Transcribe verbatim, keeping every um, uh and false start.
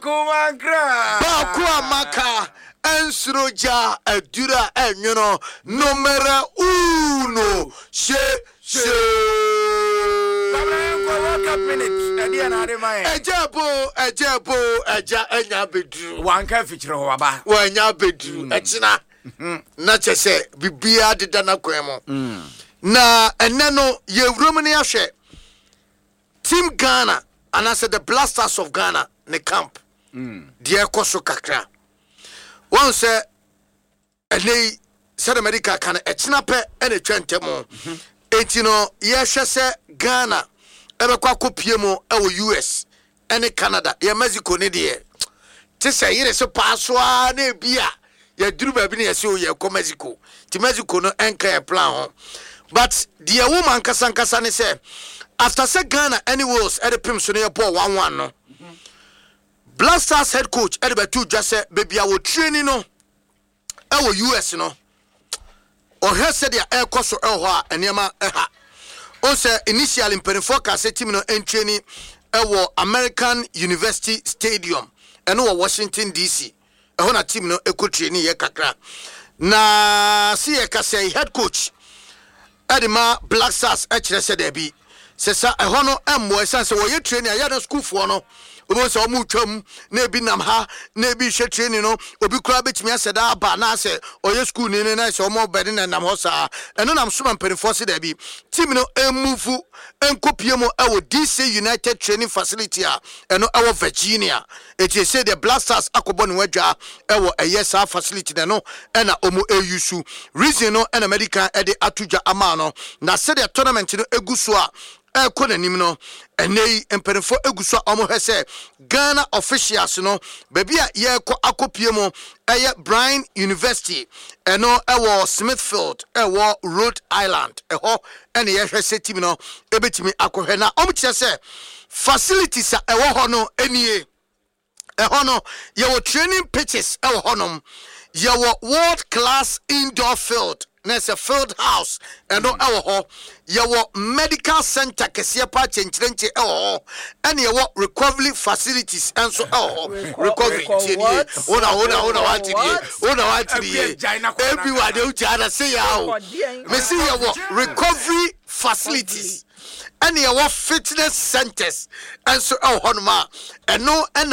Bakumankra. Bakuamaka. Ensroja Adura Enyono numero uno. She she. Ejabo, ejabo, eja enya bedru. Wanka fichiro waba. Wanya bedru. Echina. Na chese bibia deda na kwemo. Na eneno ye wromani ahwe. Team Ghana and I said the Blasters of Ghana ne camp. Dear Koso Kakra. One say ene said America can etnape ene twentemo. Etino yeshe se Ghana ebe kwa kopiemo e U S ene Canada ye Mexico ne de. Ti say yire so paswa na bia ye duru ba bi ne yese o ye ko Mexico. Ti Mexico no enka e plan ho. But the woman kasa kasa ne say after say Ghana anyways at the pim so near ball one one no. Blasters head coach at the two just say baby I will training no. Our U S no. Or he said their air cost or elwa and yama eha. Also initially in Penfoka say team no en training our American University Stadium and no Washington D C. A hona team no eco training ye kakra. Na see e ka say head coach Edema Black Stars actually said there be. Sesa ehono emmo esanse wo ye training ya na school fo no obo se omu twam na ebi nam ha na ebi hwe training no obi kura betimi aseda aba na ase oye school ni ni na se omo bedi na nam ho sa eno nam so mpanifo se da bi team no emuvu enkopie mo ewo D C United Training Facility a eno ewo Virginia eti say the Blasters akobo ne wadwa ewo eyesa facility na no ena omo eyusu reason no ena medical e de atuja ama no na say the tournament no eguso a e kona nim no enei emperefo eguso omo hese Ghana officials no baby a ye ko akopie mo eye Bryan University eno ewo Smithfield ewo Rhode Island eho ene ye hwese team no ebetimi akohwe na omo kire se facilities a ewo ho no enie eho no ye wo training pitches ewo ho no ye wo world class indoor field. There's a field house and no our your medical center kesia pa chenchrenche eh and your recovery facilities and so oh recovery ona ona ona what die ona what die everyone dey jana say ya me see your recovery facilities and your fitness centers and so oh honma and no and